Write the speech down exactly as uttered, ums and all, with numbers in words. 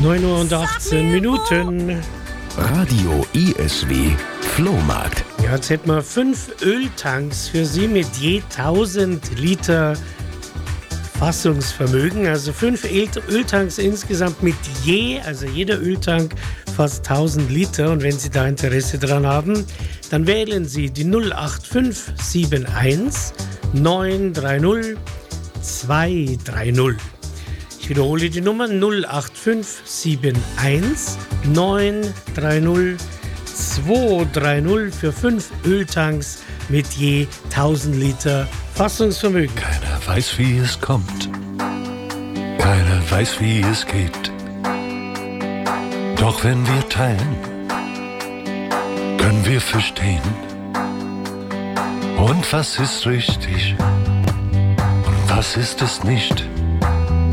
neun Uhr und achtzehn Minuten. Radio I S W Flohmarkt. Ja, jetzt hätten wir fünf Öltanks für Sie mit je tausend Liter Fassungsvermögen. Also fünf Öltanks insgesamt mit je, also jeder Öltank fast tausend Liter. Und wenn Sie da Interesse dran haben, dann wählen Sie die null acht fünf sieben eins neun drei null zwei drei null. Ich wiederhole die Nummer null acht fünf sieben eins neun drei null zwei drei null für fünf Öltanks mit je tausend Liter Fassungsvermögen. Keiner weiß, wie es kommt. Keiner weiß, wie es geht. Doch wenn wir teilen, können wir verstehen. Und was ist richtig und was ist es nicht?